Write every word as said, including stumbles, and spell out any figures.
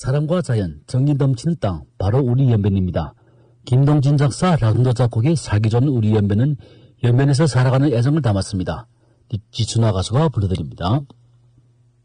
사람과 자연, 정이 넘치는 땅, 바로 우리 연변입니다. 김동진 작사, 라운더 작곡의 살기 좋은 우리 연변은 연변에서 살아가는 애정을 담았습니다. 지춘아 가수가 불러드립니다.